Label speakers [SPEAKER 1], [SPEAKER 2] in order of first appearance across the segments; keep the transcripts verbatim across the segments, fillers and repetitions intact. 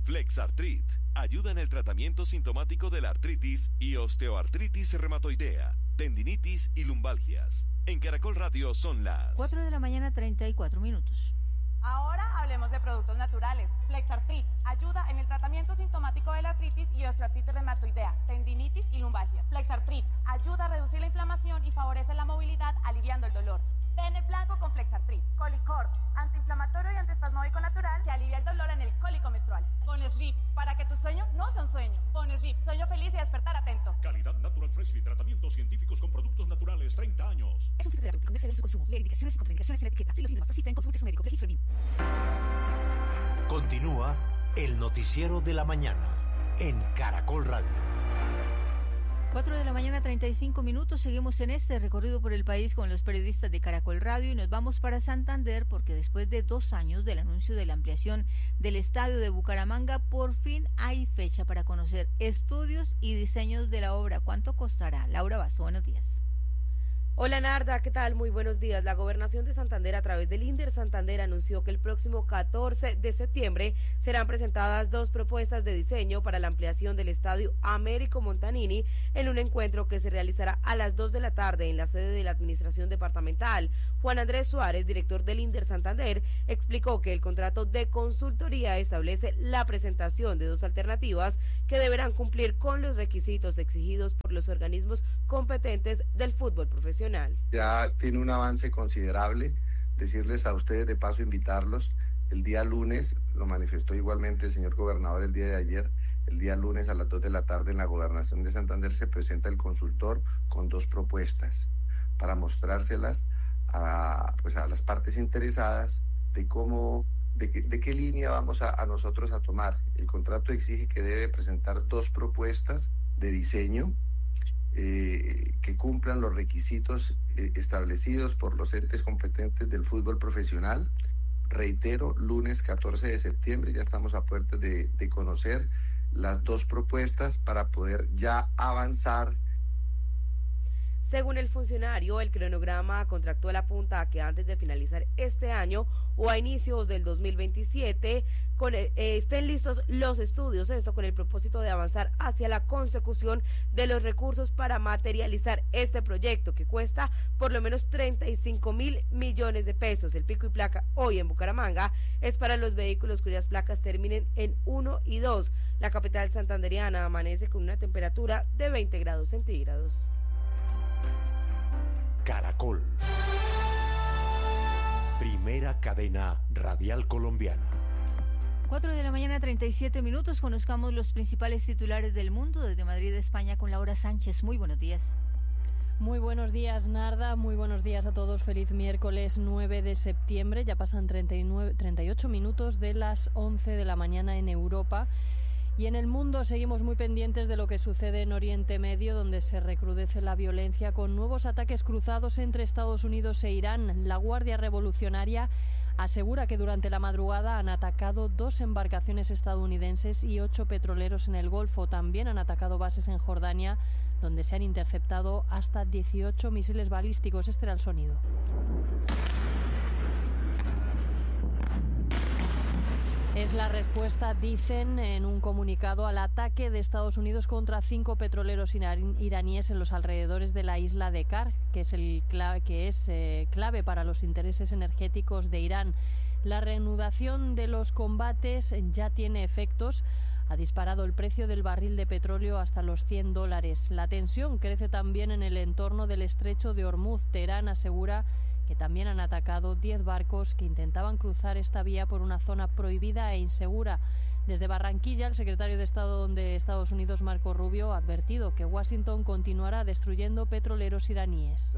[SPEAKER 1] Flexartrit ayuda en el tratamiento sintomático de la artritis y osteoartritis reumatoidea, tendinitis y lumbalgias. En Caracol Radio son las
[SPEAKER 2] cuatro de la mañana, treinta y cuatro minutos.
[SPEAKER 3] Ahora hablemos de productos naturales. Flexartrit ayuda en el tratamiento sintomático de la artritis y osteoartritis reumatoidea, tendinitis y lumbalgias. Flexartrit ayuda a reducir la inflamación y favorece la movilidad, aliviando el dolor. Ten el blanco con Flexartrit. Colicord, antiinflamatorio y antiespasmódico natural que alivia el dolor en el cólico menstrual. Bonesleep, para que tu sueño no sea un sueño. Bonesleep, sueño feliz y despertar atento.
[SPEAKER 4] Calidad Natural Freshly, tratamientos científicos con productos naturales, treinta años.
[SPEAKER 5] Es un fitoterapéutico, no excede su consumo. Lee indicaciones y contraindicaciones en la etiqueta. Si los síntomas persisten, consulte a su médico. Registro B I M.
[SPEAKER 6] Continúa el noticiero de la mañana en Caracol Radio.
[SPEAKER 2] cuatro de la mañana, treinta y cinco minutos. Seguimos en este recorrido por el país con los periodistas de Caracol Radio y nos vamos para Santander porque después de dos años del anuncio de la ampliación del estadio de Bucaramanga, por fin hay fecha para conocer estudios y diseños de la obra. ¿Cuánto costará? Laura Basto, buenos días.
[SPEAKER 7] Hola Narda, ¿qué tal? Muy buenos días. La Gobernación de Santander a través del INDER Santander anunció que el próximo catorce de septiembre serán presentadas dos propuestas de diseño para la ampliación del estadio Américo Montanini en un encuentro que se realizará a las dos de la tarde en la sede de la Administración Departamental. Juan Andrés Suárez, director del INDER Santander, explicó que el contrato de consultoría establece la presentación de dos alternativas que deberán cumplir con los requisitos exigidos por los organismos competentes del fútbol profesional.
[SPEAKER 8] Ya tiene un avance considerable. Decirles a ustedes, de paso invitarlos, el día lunes, lo manifestó igualmente el señor gobernador el día de ayer, el día lunes a las dos de la tarde en la Gobernación de Santander se presenta el consultor con dos propuestas para mostrárselas a, pues a las partes interesadas de cómo, de, que, de qué línea vamos a, a nosotros a tomar. El contrato exige que debe presentar dos propuestas de diseño Eh, que cumplan los requisitos eh, establecidos por los entes competentes del fútbol profesional. Reitero, lunes catorce de septiembre, ya estamos a puertas de, de conocer las dos propuestas para poder ya avanzar.
[SPEAKER 7] Según el funcionario, el cronograma contractual apunta a que antes de finalizar este año o a inicios del dos mil veintisiete con el, eh, estén listos los estudios, esto con el propósito de avanzar hacia la consecución de los recursos para materializar este proyecto que cuesta por lo menos treinta y cinco mil millones de pesos. El pico y placa hoy en Bucaramanga es para los vehículos cuyas placas terminen en uno y dos. La capital santanderiana amanece con una temperatura de veinte grados centígrados.
[SPEAKER 6] Caracol. Primera cadena radial colombiana.
[SPEAKER 2] cuatro de la mañana, treinta y siete minutos. Conozcamos los principales titulares del mundo desde Madrid, España, con Laura Sánchez. Muy buenos días.
[SPEAKER 9] Muy buenos días, Narda. Muy buenos días a todos. Feliz miércoles nueve de septiembre. Ya pasan treinta y nueve, treinta y ocho minutos de las once de la mañana en Europa. Y en el mundo seguimos muy pendientes de lo que sucede en Oriente Medio, donde se recrudece la violencia con nuevos ataques cruzados entre Estados Unidos e Irán. La Guardia Revolucionaria asegura que durante la madrugada han atacado dos embarcaciones estadounidenses y ocho petroleros en el Golfo. También han atacado bases en Jordania, donde se han interceptado hasta dieciocho misiles balísticos. Este era el sonido. Es la respuesta, dicen en un comunicado, al ataque de Estados Unidos contra cinco petroleros iraníes en los alrededores de la isla de Karg, que es, el clave, que es eh, clave para los intereses energéticos de Irán. La reanudación de los combates ya tiene efectos. Ha disparado el precio del barril de petróleo hasta los cien dólares. La tensión crece también en el entorno del estrecho de Hormuz. Teherán asegura que también han atacado diez barcos que intentaban cruzar esta vía por una zona prohibida e insegura. Desde Barranquilla, el secretario de Estado de Estados Unidos, Marco Rubio, ha advertido que Washington continuará destruyendo petroleros iraníes.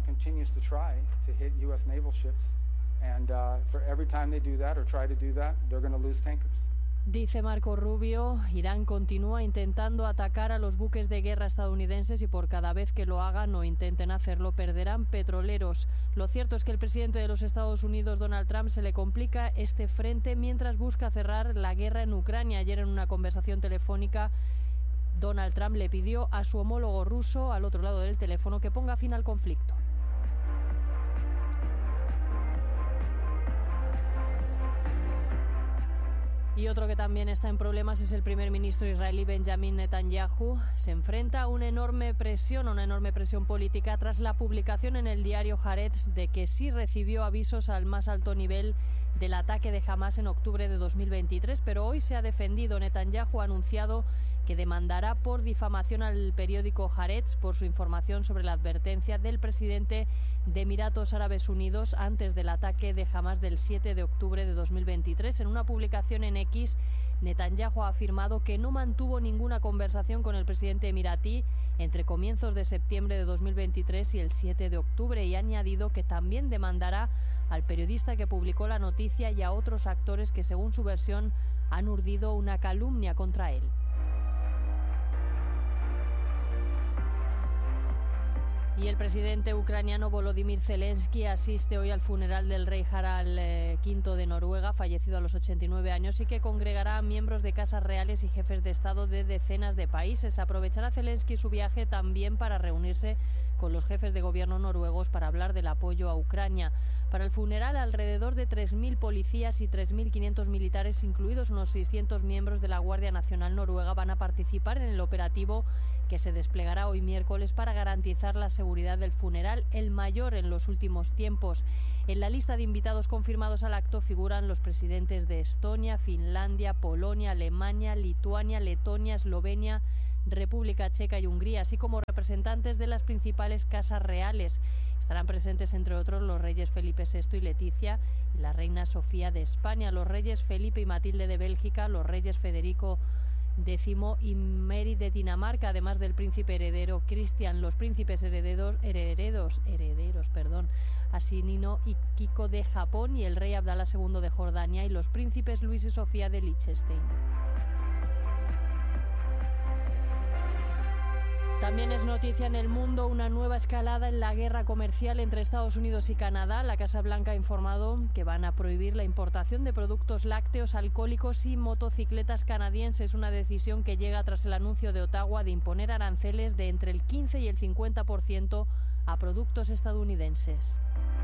[SPEAKER 9] Dice Marco Rubio, Irán continúa intentando atacar a los buques de guerra estadounidenses y por cada vez que lo hagan o intenten hacerlo perderán petroleros. Lo cierto es que el presidente de los Estados Unidos, Donald Trump, se le complica este frente mientras busca cerrar la guerra en Ucrania. Ayer en una conversación telefónica, Donald Trump le pidió a su homólogo ruso al otro lado del teléfono que ponga fin al conflicto. Y otro que también está en problemas es el primer ministro israelí Benjamin Netanyahu. Se enfrenta a una enorme presión, una enorme presión política tras la publicación en el diario Haaretz de que sí recibió avisos al más alto nivel del ataque de Hamas en octubre de dos mil veintitrés, pero hoy se ha defendido. Netanyahu ha anunciado que demandará por difamación al periódico Haaretz por su información sobre la advertencia del presidente de Emiratos Árabes Unidos antes del ataque de Hamas del siete de octubre de dos mil veintitrés. En una publicación en X, Netanyahu ha afirmado que no mantuvo ninguna conversación con el presidente emiratí entre comienzos de septiembre de dos mil veintitrés y el siete de octubre y ha añadido que también demandará al periodista que publicó la noticia y a otros actores que, según su versión, han urdido una calumnia contra él. Y el presidente ucraniano Volodymyr Zelensky asiste hoy al funeral del rey Harald eh, quinto de Noruega, fallecido a los ochenta y nueve años, y que congregará a miembros de casas reales y jefes de Estado de decenas de países. Aprovechará Zelensky su viaje también para reunirse con los jefes de gobierno noruegos para hablar del apoyo a Ucrania. Para el funeral, alrededor de tres mil policías y tres mil quinientos militares, incluidos unos seiscientos miembros de la Guardia Nacional Noruega, van a participar en el operativo que se desplegará hoy miércoles para garantizar la seguridad del funeral, el mayor en los últimos tiempos. En la lista de invitados confirmados al acto figuran los presidentes de Estonia, Finlandia, Polonia, Alemania, Lituania, Letonia, Eslovenia, República Checa y Hungría, así como representantes de las principales casas reales. Estarán presentes, entre otros, los reyes Felipe sexto y Leticia y la reina Sofía de España, los reyes Felipe y Matilde de Bélgica, los reyes Federico décimo y Mary de Dinamarca, además del príncipe heredero Cristian, los príncipes herederos, herederos, herederos, perdón, Asinino y Kiko de Japón y el rey Abdalá segundo de Jordania y los príncipes Luis y Sofía de Liechtenstein. También es noticia en el mundo una nueva escalada en la guerra comercial entre Estados Unidos y Canadá. La Casa Blanca ha informado que van a prohibir la importación de productos lácteos, alcohólicos y motocicletas canadienses, una decisión que llega tras el anuncio de Ottawa de imponer aranceles de entre el quince y el cincuenta por ciento a productos estadounidenses.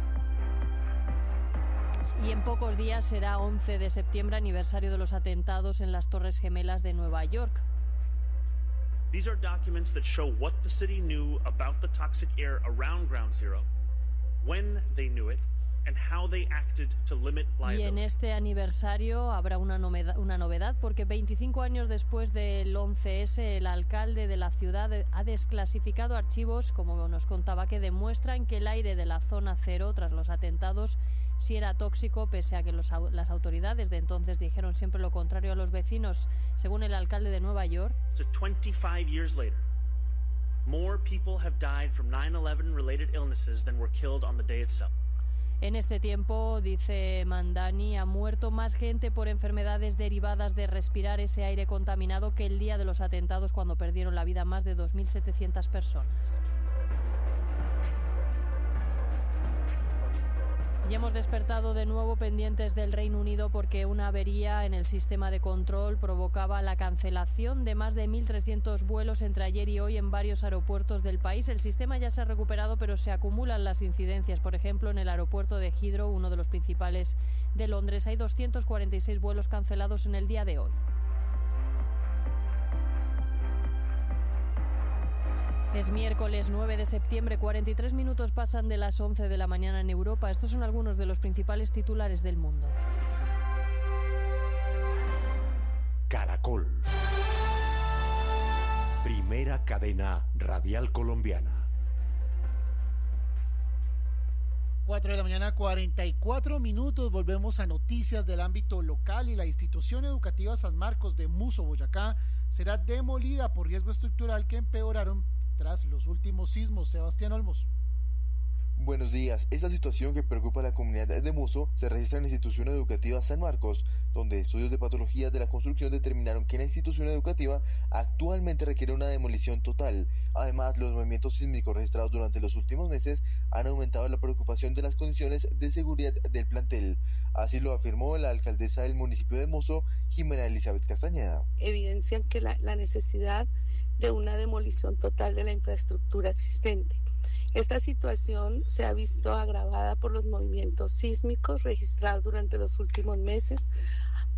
[SPEAKER 9] Y en pocos días será once de septiembre, aniversario de los atentados en las Torres Gemelas de Nueva York.
[SPEAKER 10] These are documents that show what the city knew about the toxic air around Ground Zero, when they knew it, and how they acted to limit liability.
[SPEAKER 9] Y en este aniversario habrá una novedad, una novedad porque veinticinco años después del once ese, el alcalde de la ciudad ha desclasificado archivos, como nos contaba, que demuestran que el aire de la zona cero tras los atentados sí era tóxico, pese a que los, las autoridades de entonces dijeron siempre lo contrario a los vecinos. Según el alcalde de Nueva York,
[SPEAKER 10] so twenty-five years later, more people have died from nine eleven related illnesses than were killed on the day itself.
[SPEAKER 9] En este tiempo, dice Mandani, ha muerto más gente por enfermedades derivadas de respirar ese aire contaminado que el día de los atentados, cuando perdieron la vida más de dos mil setecientas personas. Y hemos despertado de nuevo pendientes del Reino Unido porque una avería en el sistema de control provocaba la cancelación de más de mil trescientos vuelos entre ayer y hoy en varios aeropuertos del país. El sistema ya se ha recuperado, pero se acumulan las incidencias. Por ejemplo, en el aeropuerto de Heathrow, uno de los principales de Londres, hay doscientos cuarenta y seis vuelos cancelados en el día de hoy. Es miércoles nueve de septiembre, cuarenta y tres minutos pasan de las once de la mañana en Europa. Estos son algunos de los principales titulares del mundo.
[SPEAKER 6] Caracol. Primera cadena radial colombiana.
[SPEAKER 11] cuatro de la mañana, cuarenta y cuatro minutos. Volvemos a noticias del ámbito local y la institución educativa San Marcos de Muso, Boyacá, será demolida por riesgo estructural que empeoraron tras los últimos sismos. Sebastián Olmos.
[SPEAKER 12] Buenos días. Esta situación que preocupa a la comunidad de Muso se registra en la institución educativa San Marcos, donde estudios de patologías de la construcción determinaron que la institución educativa actualmente requiere una demolición total. Además, los movimientos sísmicos registrados durante los últimos meses han aumentado la preocupación de las condiciones de seguridad del plantel. Así lo afirmó la alcaldesa del municipio de Muso, Jimena Elizabeth Castañeda.
[SPEAKER 13] Evidencian que la, la necesidad de una demolición total de la infraestructura existente. Esta situación se ha visto agravada por los movimientos sísmicos registrados durante los últimos meses,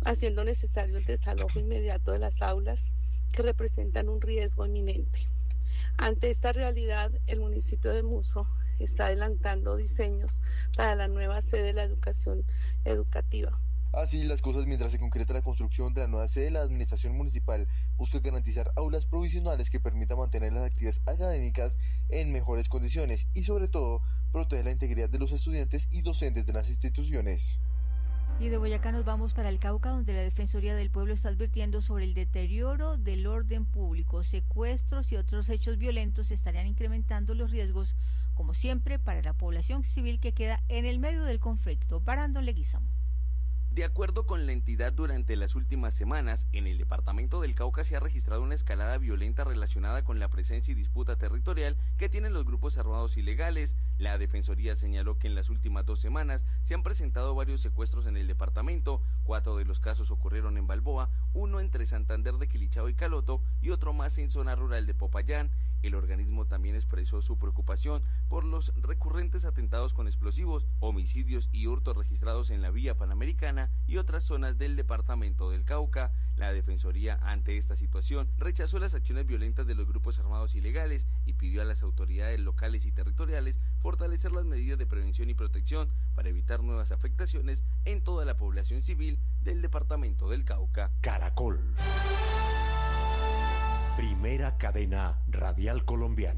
[SPEAKER 13] haciendo necesario el desalojo inmediato de las aulas que representan un riesgo inminente. Ante esta realidad, el municipio de Muso está adelantando diseños para la nueva sede de la educación educativa.
[SPEAKER 12] Así las cosas, mientras se concreta la construcción de la nueva sede, la administración municipal busca garantizar aulas provisionales que permitan mantener las actividades académicas en mejores condiciones y sobre todo proteger la integridad de los estudiantes y docentes de las instituciones.
[SPEAKER 2] Y de Boyacá nos vamos para el Cauca, donde la Defensoría del Pueblo está advirtiendo sobre el deterioro del orden público. Secuestros y otros hechos violentos estarían incrementando los riesgos, como siempre, para la población civil que queda en el medio del conflicto. Brandon Leguizamo.
[SPEAKER 14] De acuerdo con la entidad, durante las últimas semanas, en el departamento del Cauca se ha registrado una escalada violenta relacionada con la presencia y disputa territorial que tienen los grupos armados ilegales. La Defensoría señaló que en las últimas dos semanas se han presentado varios secuestros en el departamento. Cuatro de los casos ocurrieron en Balboa, uno entre Santander de Quilichao y Caloto y otro más en zona rural de Popayán. El organismo también expresó su preocupación por los recurrentes atentados con explosivos, homicidios y hurtos registrados en la vía Panamericana y otras zonas del departamento del Cauca. La Defensoría, ante esta situación, rechazó las acciones violentas de los grupos armados ilegales y pidió a las autoridades locales y territoriales fortalecer las medidas de prevención y protección para evitar nuevas afectaciones en toda la población civil del departamento del Cauca.
[SPEAKER 6] Caracol. Primera cadena radial colombiana.